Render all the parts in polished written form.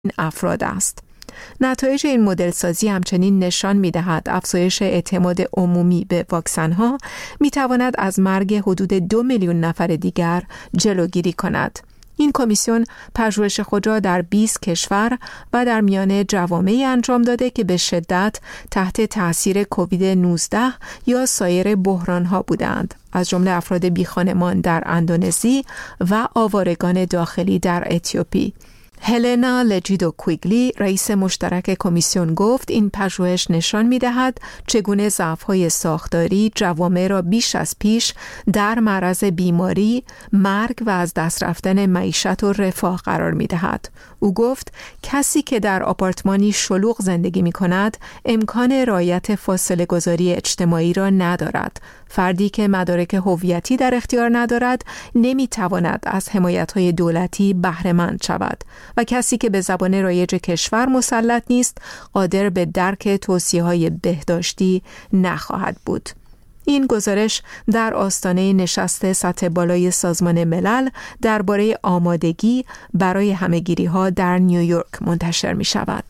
افراد است. نتایج این مدل سازی همچنین نشان می‌دهد افزایش اعتماد عمومی به واکسن‌ها می‌تواند از مرگ حدود 2 میلیون نفر دیگر جلوگیری کند. این کمیسیون پژوهش خود را در 20 کشور و در میان جوامعی انجام داده که به شدت تحت تأثیر کووید 19 یا سایر بحران‌ها بودند، از جمله افراد بیخانمان در اندونزی و آوارگان داخلی در اتیوپی. هلنا لجیدو کویگلی، رئیس مشترک کمیسیون، گفت این پژوهش نشان می‌دهد چگونه ضعف‌های ساختاری جوامع را بیش از پیش در معرض بیماری، مرگ و از دست رفتن معیشت و رفاه قرار می‌دهد. او گفت کسی که در آپارتمانی شلوغ زندگی می‌کند امکان رعایت فاصله گذاری اجتماعی را ندارد. فردی که مدارک هویتی در اختیار ندارد نمی‌تواند از حمایت‌های دولتی بهره مند شود و کسی که به زبان رایج کشور مسلط نیست قادر به درک توصیه‌های بهداشتی نخواهد بود. این گزارش در آستانه نشست سطح بالای سازمان ملل درباره آمادگی برای همه‌گیری‌ها در نیویورک منتشر می‌شود.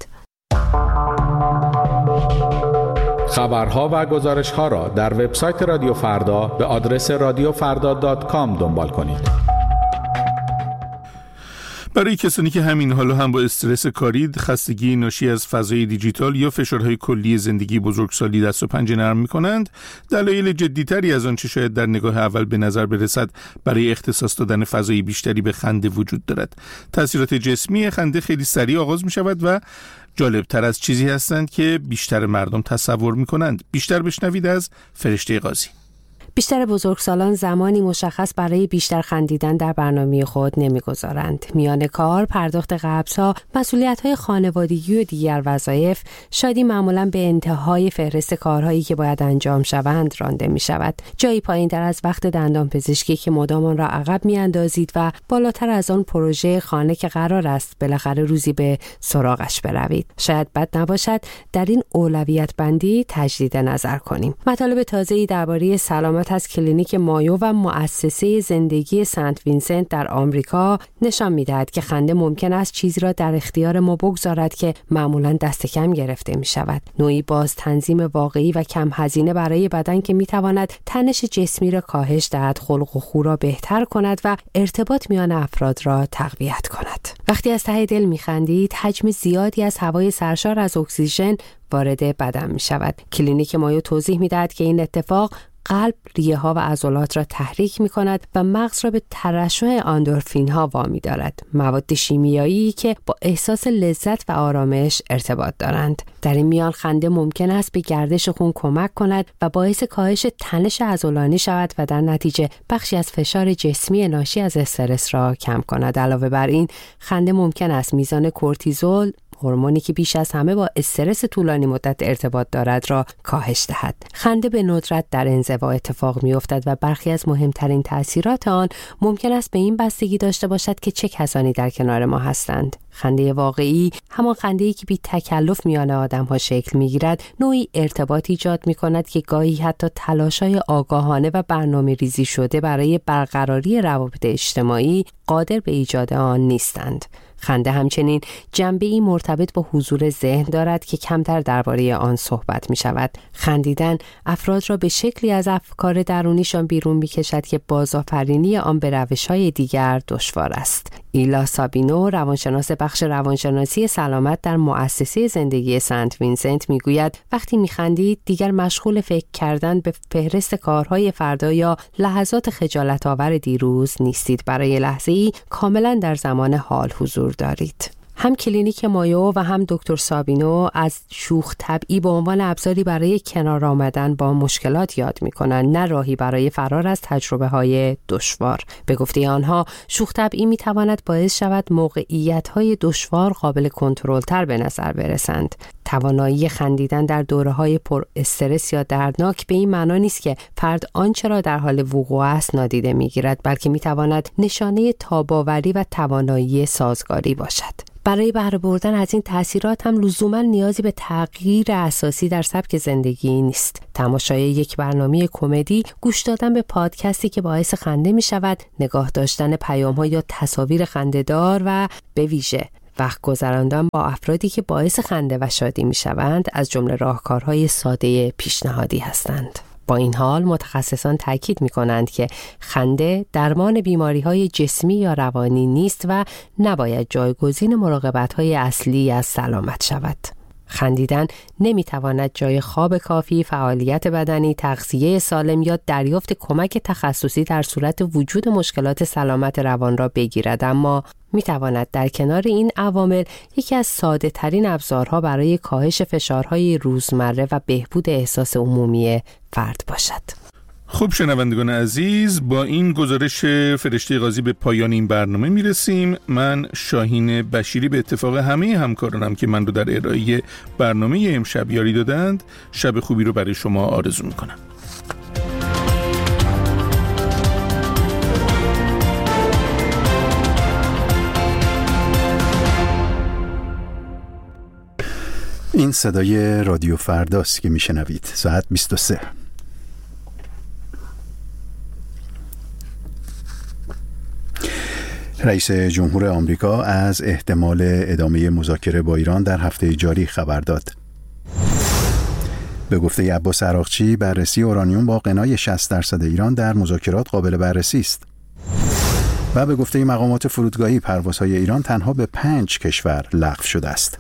خبرها و گزارش‌ها را در وبسایت رادیو فردا به آدرس radiofarda.com دنبال کنید. برای کسانی که همین حالا هم با استرس کاری، خستگی ناشی از فضای دیجیتال یا فشارهای کلی زندگی بزرگسالی دست و پنجه نرم می‌کنند، دلایل جدی‌تری از آنچه شاید در نگاه اول به نظر برسد برای اختصاص دادن فضای بیشتری به خنده وجود دارد. تأثیرات جسمی خنده خیلی سریع آغاز می‌شود و جالبتر از چیزی هستند که بیشتر مردم تصور می‌کنند. بیشتر بشنوید از فرشته قاضی. بیشتر بزرگسالان زمانی مشخص برای بیشتر خندیدن در برنامه خود نمیگذارند. میان کار، پرداخت قبض‌ها، مسئولیت‌های خانوادگی و دیگر وظایف، شادی معمولاً به انتهای فهرست کارهایی که باید انجام شوند رانده می‌شود. جایی پایین‌تر از وقت دندانپزشکی که مدام آن را عقب می‌اندازید و بالاتر از آن پروژه خانه که قرار است بالاخره روزی به سراغش بروید. شاید بد نباشد در این اولویت بندی تجدید نظر کنیم. مطالب تازه‌ای درباره سلامت از کلینیک مایو و مؤسسه زندگی سنت وینسنت در آمریکا نشان می‌دهد که خنده ممکن است چیزی را در اختیار ما بگذارد که معمولاً دست کم گرفته می‌شود. نوعی باز تنظیم واقعی و کم هزینه برای بدن که می‌تواند تنش جسمی را کاهش دهد، خلق و خو را بهتر کند و ارتباط میان افراد را تقویت کند. وقتی از ته دل می‌خندید، حجم زیادی از هوای سرشار از اکسیژن وارد بدن می‌شود. کلینیک مایو توضیح می‌دهد که این اتفاق قلب، ریه‌ها و عضلات را تحریک می‌کند و مغز را به ترشح اندورفین‌ها وامی دارد، مواد شیمیایی که با احساس لذت و آرامش ارتباط دارند. در این میان خنده ممکن است به گردش خون کمک کند و باعث کاهش تنش عضلانی شود و در نتیجه بخشی از فشار جسمی ناشی از استرس را کم کند. علاوه بر این، خنده ممکن است میزان کورتیزول، هورمونی که بیش از همه با استرس طولانی مدت ارتباط دارد، را کاهش دهد. خنده به ندرت در انزوا اتفاق می‌افتد و برخی از مهمترین تأثیرات آن ممکن است به این بستگی داشته باشد که چه کسانی در کنار ما هستند. خنده واقعی، همان خنده‌ای که بی تکلف میان آدم‌ها شکل می‌گیرد، نوعی ارتباط ایجاد می‌کند که گاهی حتی تلاش‌های آگاهانه و برنامه‌ریزی شده برای برقراری روابط اجتماعی قادر به ایجاد آن نیستند. خنده همچنین جنبه‌ای مرتبط با حضور ذهن دارد که کمتر درباره آن صحبت می شود. خندیدن افراد را به شکلی از افکار درونیشان بیرون می کشد که بازآفرینی آن به روش‌های دیگر دشوار است. ایلا سابینو، روانشناس بخش روانشناسی سلامت در مؤسسه زندگی سنت وینسنت، میگوید وقتی میخندید دیگر مشغول فکر کردن به فهرست کارهای فردا یا لحظات خجالت آور دیروز نیستید. برای لحظه‌ای کاملا در زمان حال حضور دارید. هم کلینیک مایو و هم دکتر سابینو از شوخ طبعی به عنوان ابزاری برای کنار آمدن با مشکلات یاد می‌کنند، نه راهی برای فرار از تجربه‌های دشوار. به گفته آنها، شوخ طبعی می‌تواند باعث شود موقعیت‌های دشوار قابل کنترل‌تر به نظر برسند. توانایی خندیدن در دوره‌های پر استرس یا دردناک به این معنا نیست که فرد آنچه را در حال وقوع است نادیده می‌گیرد، بلکه می‌تواند نشانه تاب‌آوری و توانایی سازگاری باشد. برای بهره بردن از این تأثیرات هم لزوما نیازی به تغییر اساسی در سبک زندگی نیست. تماشای یک برنامه کمدی، گوش دادن به پادکستی که باعث خنده می شود، نگاه داشتن پیام‌ها یا تصاویر خنده‌دار و به ویژه وقت گذراندن با افرادی که باعث خنده و شادی میشوند از جمله راهکارهای ساده پیشنهادی هستند. با این حال متخصصان تاکید می‌کنند که خنده درمان بیماری‌های جسمی یا روانی نیست و نباید جایگزین مراقبت‌های اصلی از سلامت شود. خندیدن نمی‌تواند جای خواب کافی، فعالیت بدنی، تغذیه سالم یا دریافت کمک تخصصی در صورت وجود مشکلات سلامت روان را بگیرد، اما می‌تواند در کنار این عوامل یکی از ساده‌ترین ابزارها برای کاهش فشارهای روزمره و بهبود احساس عمومی فرد باشد. خب شنوندگان عزیز، با این گزارش فرشته قاضی به پایان این برنامه میرسیم. من شاهین بشیری به اتفاق همه همکارانم که من رو در ارائه برنامه امشب یاری دادند، شب خوبی رو برای شما آرزو میکنم. این صدای رادیو فرداست که میشنوید. ساعت 23. رئیس جمهور آمریکا از احتمال ادامه مذاکره با ایران در هفته جاری خبر داد. به گفته عباس عراقچی، بررسی اورانیوم با غنای 60% ایران در مذاکرات قابل بررسی است. و به گفته مقامات فرودگاهی، پروازهای ایران تنها به 5 کشور لغو شده است.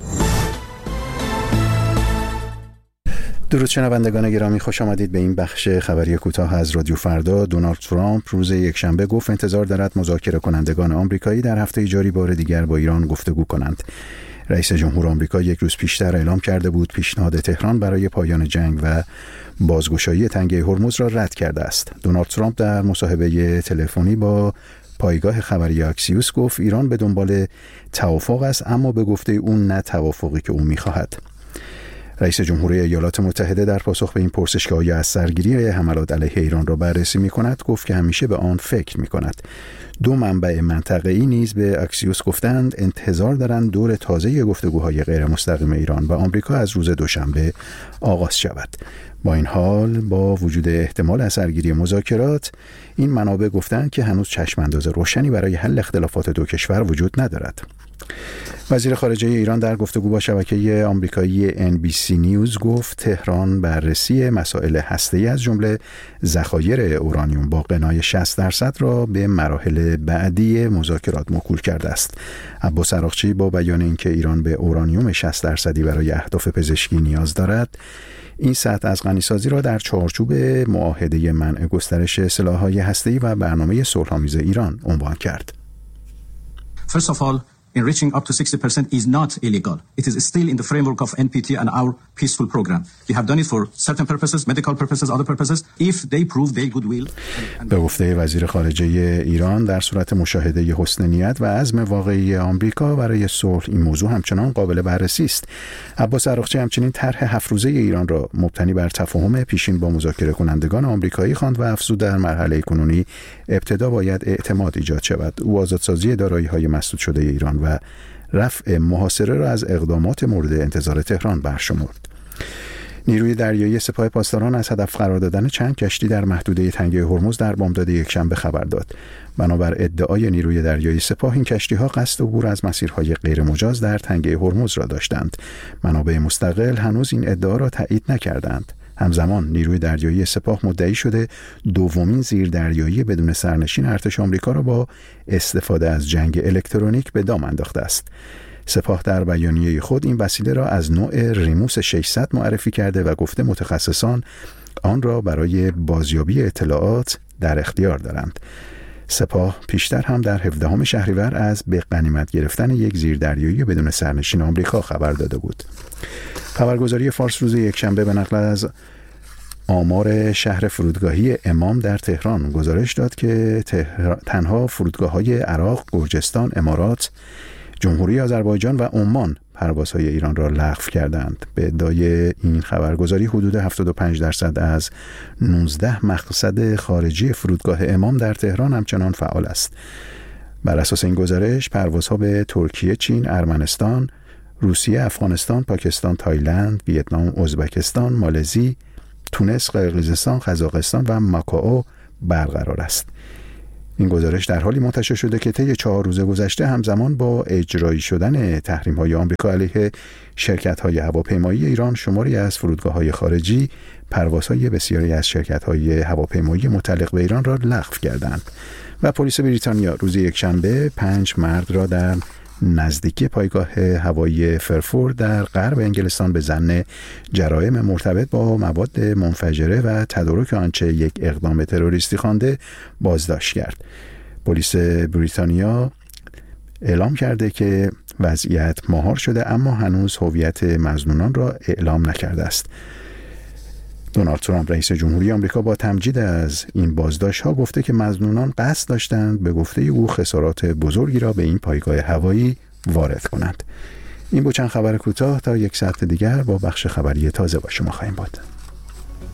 درود شنوندگان گرامی، خوش آمدید به این بخش خبری کوتاه از رادیو فردا. دونالد ترامپ روز یکشنبه گفت انتظار دارد مذاکره کنندگان آمریکایی در هفته جاری بار دیگر با ایران گفتگو کنند. رئیس جمهور آمریکا یک روز پیشتر اعلام کرده بود پیشنهاد تهران برای پایان جنگ و بازگشایی تنگه هرمز را رد کرده است. دونالد ترامپ در مصاحبه تلفنی با پایگاه خبری اکسیوس گفت ایران به دنبال توافق است، اما به گفته او نه توافقی که او می‌خواهد. رئیس جمهوری ایالات متحده در پاسخ به این پرسش که آیا از سرگیری حملات علیه ایران را بررسی می‌کند، گفت که همیشه به آن فکر می‌کند. 2 منبع منطقه‌ای نیز به اکسیوس گفتند انتظار دارند دور تازه گفتگوهای غیر مستقیم ایران و آمریکا از روز دوشنبه آغاز شود. با این حال با وجود احتمال از سرگیری مذاکرات، این منابع گفتند که هنوز چشم‌انداز روشنی برای حل اختلافات دو کشور وجود ندارد. وزیر خارجه ایران در گفتگو با شبکه آمریکایی NBC نیوز گفت تهران بررسی مسائل هسته‌ای از جمله ذخایر اورانیوم با غنای 60% را به مراحل بعدی مذاکرات موکول کرده است. عباس عراقچی با بیان اینکه ایران به اورانیوم 60% برای اهداف پزشکی نیاز دارد، این سطح از غنیسازی را در چارچوب معاهده منع گسترش سلاح‌های هسته‌ای و برنامه صلح‌آمیز ایران عنوان کرد. First of all, enriching up to 60% is not illegal. It is still in the framework of NPT and our peaceful program. We have done it for certain purposes, medical purposes, other purposes. If they prove their goodwill. به گفته وزیر خارجه ایران، در صورت مشاهده حسن نیت و عزم واقعی آمریکا برای صلح این موضوع همچنان قابل بررسی است. عباس عراقچی همچنین طرح 7 روزه ایران را مبتنی بر تفاهم پیشین با مذاکره کنندگان آمریکایی خواند و افزود در مرحله کنونی ابتدا باید اعتماد ایجاد شود. او آزادسازی دارایی‌های مسدود شده ایران و رفع محاصره را از اقدامات مورد انتظار تهران برشمرد. نیروی دریایی سپاه پاسداران از هدف قرار دادن چند کشتی در محدوده تنگه هرمز در بامداد یکشنبه خبر داد. بنابر ادعای نیروی دریایی سپاه، این کشتی‌ها قصد عبور از مسیرهای غیرمجاز در تنگه هرمز را داشتند. منابع مستقل هنوز این ادعا را تایید نکردند. همزمان نیروی دریایی سپاه مدعی شده دومین زیردریایی بدون سرنشین ارتش آمریکا را با استفاده از جنگ الکترونیک به دام انداخته است. سپاه در بیانیه خود این وسیله را از نوع ریموس 600 معرفی کرده و گفته متخصصان آن را برای بازیابی اطلاعات در اختیار دارند. سپاه پیشتر هم در 17 شهریور از به غنیمت گرفتن یک زیردریایی بدون سرنشین آمریکا خبر داده بود. خبرگزاری فارس روز یکشنبه به نقل از آمار شهر فرودگاهی امام در تهران گزارش داد که تنها فرودگاه‌های عراق، گرجستان، امارات، جمهوری آذربایجان و عمان پروازهای ایران را لغو کردند. به ادعای این خبرگزاری حدود 75% از 19 مقصد خارجی فرودگاه امام در تهران همچنان فعال است. بر اساس این گزارش پروازها به ترکیه، چین، ارمنستان، روسیه، افغانستان، پاکستان، تایلند، ویتنام، ازبکستان، مالزی، تونس، قرقیزستان، قزاقستان و ماکائو برقرار است. این گزارش در حالی منتشر شده که طی 4 روز گذشته همزمان با اجرایی شدن تحریم‌های آمریکا علیه شرکت‌های هواپیمایی ایران، شماری از فرودگاه‌های خارجی پروازهای بسیاری از شرکت‌های هواپیمایی متعلق به ایران را لغو کردند و پلیس بریتانیا روز یکشنبه 5 مرد را در نزدیکی پایگاه هوایی فرفورد در غرب انگلستان به ظن جرایم مرتبط با مواد منفجره و تدارک آنچه یک اقدام تروریستی خوانده بازداشت کرد. پلیس بریتانیا اعلام کرده که وضعیت مهار شده اما هنوز هویت مظنونان را اعلام نکرده است. دونالد ترامپ رئیس جمهوری آمریکا با تمجید از این بازداشت‌ها گفته که مظنونان قصد داشتند به گفته او خسارات بزرگی را به این پایگاه هوایی وارد کنند. این بود چند خبر کوتاه. تا یک ساعت دیگر با بخش خبری تازه با شما خواهیم بود.